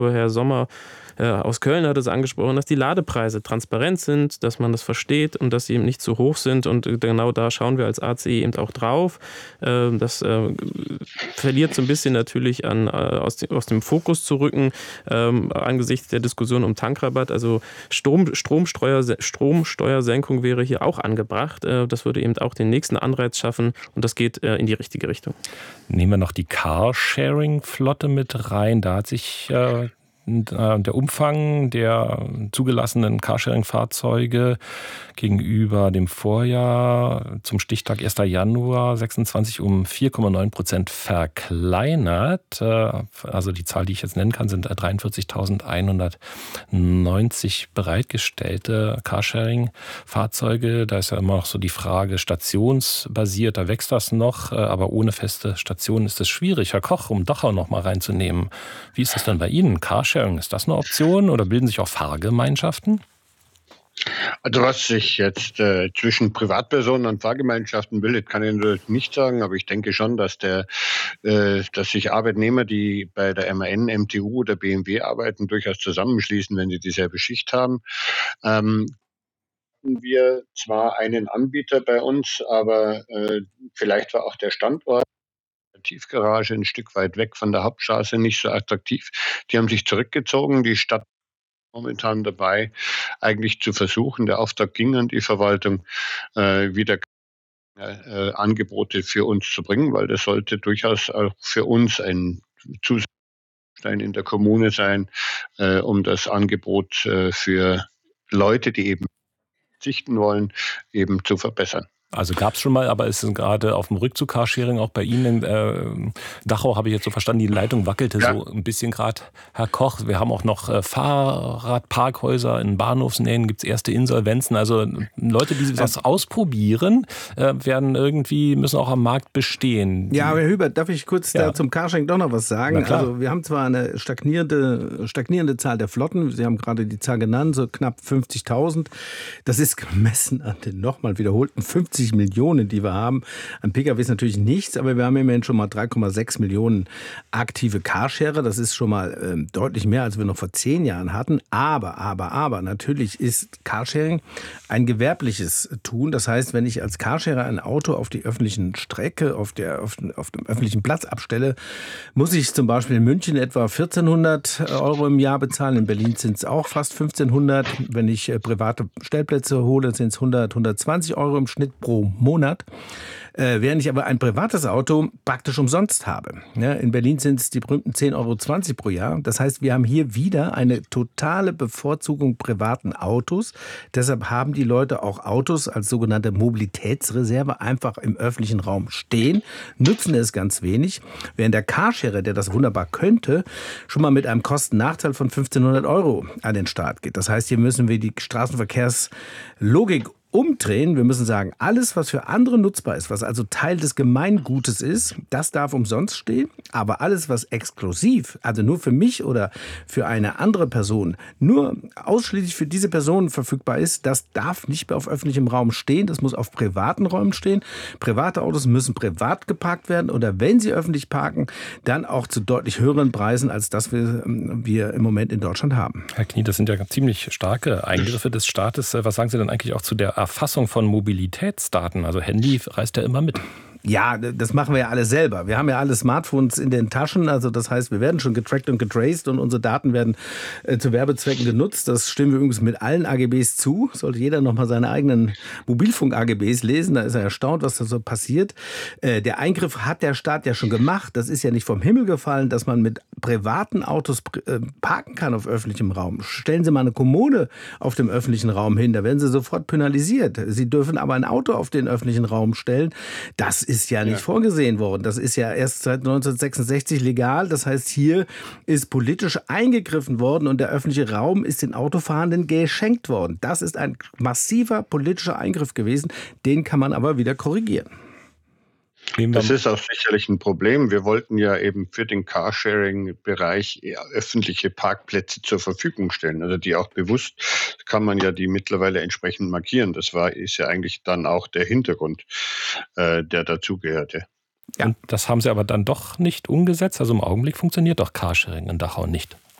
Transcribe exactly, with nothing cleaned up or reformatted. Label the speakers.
Speaker 1: Herr Sommer äh, aus Köln hat es angesprochen, dass die Ladepreise transparent sind, dass man das versteht und dass sie eben nicht zu hoch sind. Und genau da schauen wir als A C E eben auch drauf. Äh, das äh, verliert so ein bisschen natürlich an, äh, aus, dem, aus dem Fokus zu rücken, äh, angesichts der Diskussion um Tankrabatt. Also Strom, Stromsteuer, Stromsteuersenkung wäre hier auch angebracht. Äh, das würde eben auch den nächsten Anreiz schaffen und das geht äh, in die richtige Richtung.
Speaker 2: Nehmen wir noch die Carsharing-Flotte mit rein. Da hat sich äh, der Umfang der zugelassenen Carsharing-Fahrzeuge gegenüber dem Vorjahr zum Stichtag erster Januar sechsundzwanzig um vier Komma neun Prozent verkleinert. Also die Zahl, die ich jetzt nennen kann, sind dreiundvierzigtausendeinhundertneunzig bereitgestellte Carsharing-Fahrzeuge. Da ist ja immer noch so die Frage, stationsbasiert, da wächst das noch, aber ohne feste Station ist es schwierig. Herr Koch, um Dachau noch mal reinzunehmen, wie ist das denn bei Ihnen? Carsharing, ist das eine Option oder bilden sich auch Fahrgemeinschaften?
Speaker 3: Also was sich jetzt äh, zwischen Privatpersonen und Fahrgemeinschaften bildet, kann ich natürlich nicht sagen, aber ich denke schon, dass der, äh, dass sich Arbeitnehmer, die bei der M A N, M T U oder B M W arbeiten, durchaus zusammenschließen, wenn sie dieselbe Schicht haben. Ähm, wir zwar einen Anbieter bei uns, aber äh, vielleicht war auch der Standort der Tiefgarage ein Stück weit weg von der Hauptstraße nicht so attraktiv. Die haben sich zurückgezogen. Die Stadt momentan dabei, eigentlich zu versuchen, der Auftrag ging an die Verwaltung, äh, wieder äh, Angebote für uns zu bringen, weil das sollte durchaus auch für uns ein Zusatzstein in der Kommune sein, äh, um das Angebot äh, für Leute, die eben verzichten wollen, eben zu verbessern.
Speaker 2: Also gab es schon mal, aber ist es gerade auf dem Rückzug Carsharing auch bei Ihnen in äh, Dachau, habe ich jetzt so verstanden, die Leitung wackelte ja so ein bisschen gerade, Herr Koch. Wir haben auch noch äh, Fahrradparkhäuser in Bahnhofsnähen, gibt es erste Insolvenzen. Also Leute, die das ja ausprobieren, äh, werden irgendwie, müssen auch am Markt bestehen.
Speaker 4: Ja, aber Herr Hübert, darf ich kurz
Speaker 2: ja.
Speaker 4: da zum Carsharing doch noch was sagen? Also wir haben zwar eine stagnierende, stagnierende Zahl der Flotten, Sie haben gerade die Zahl genannt, so knapp fünfzigtausend. Das ist gemessen an den nochmal wiederholten fünfzig Millionen, die wir haben. An P K Ws natürlich nichts, aber wir haben immerhin schon mal drei Komma sechs Millionen aktive Carsharer. Das ist schon mal äh, deutlich mehr, als wir noch vor zehn Jahren hatten. Aber, aber, aber, natürlich ist Carsharing ein gewerbliches Tun. Das heißt, wenn ich als Carsharer ein Auto auf die öffentlichen Strecke, auf, der, auf, auf dem öffentlichen Platz abstelle, muss ich zum Beispiel in München etwa vierzehnhundert Euro im Jahr bezahlen. In Berlin sind es auch fast fünfzehnhundert. Wenn ich äh, private Stellplätze hole, sind es hundert, hundertzwanzig Euro im Schnitt pro Monat. Äh, während ich aber ein privates Auto praktisch umsonst habe. Ja, in Berlin sind es die berühmten zehn Euro zwanzig pro Jahr. Das heißt, wir haben hier wieder eine totale Bevorzugung privaten Autos. Deshalb haben die Leute auch Autos als sogenannte Mobilitätsreserve einfach im öffentlichen Raum stehen, nutzen es ganz wenig. Während der Carsharer, der das wunderbar könnte, schon mal mit einem Kostennachteil von fünfzehnhundert Euro an den Start geht. Das heißt, hier müssen wir die Straßenverkehrslogik umdrehen. Wir müssen sagen, alles, was für andere nutzbar ist, was also Teil des Gemeingutes ist, das darf umsonst stehen. Aber alles, was exklusiv, also nur für mich oder für eine andere Person, nur ausschließlich für diese Person verfügbar ist, das darf nicht mehr auf öffentlichem Raum stehen. Das muss auf privaten Räumen stehen. Private Autos müssen privat geparkt werden oder wenn sie öffentlich parken, dann auch zu deutlich höheren Preisen, als das wir, wir im Moment in Deutschland haben.
Speaker 2: Herr Knie, das sind ja ziemlich starke Eingriffe des Staates. Was sagen Sie denn eigentlich auch zu der Erfassung von Mobilitätsdaten? Also Handy reist ja immer mit.
Speaker 4: Ja, das machen wir ja alle selber. Wir haben ja alle Smartphones in den Taschen. Also das heißt, wir werden schon getrackt und getraced und unsere Daten werden äh, zu Werbezwecken genutzt. Das stimmen wir übrigens mit allen A G Bs zu. Sollte jeder nochmal seine eigenen Mobilfunk-A G Bs lesen. Da ist er erstaunt, was da so passiert. Äh, der Eingriff hat der Staat ja schon gemacht. Das ist ja nicht vom Himmel gefallen, dass man mit privaten Autos äh, parken kann auf öffentlichem Raum. Stellen Sie mal eine Kommode auf dem öffentlichen Raum hin. Da werden Sie sofort penalisiert. Sie dürfen aber ein Auto auf den öffentlichen Raum stellen. Das ist ja nicht ja. vorgesehen worden. Das ist ja erst seit neunzehnhundertsechsundsechzig legal. Das heißt, hier ist politisch eingegriffen worden und der öffentliche Raum ist den Autofahrenden geschenkt worden. Das ist ein massiver politischer Eingriff gewesen. Den kann man aber wieder korrigieren.
Speaker 3: Das ist auch sicherlich ein Problem. Wir wollten ja eben für den Carsharing-Bereich öffentliche Parkplätze zur Verfügung stellen, also die auch bewusst, kann man ja die mittlerweile entsprechend markieren. Das war, ist ja eigentlich dann auch der Hintergrund, äh, der dazugehörte.
Speaker 2: Ja. Und das haben Sie aber dann doch nicht umgesetzt? Also im Augenblick funktioniert doch Carsharing in Dachau nicht.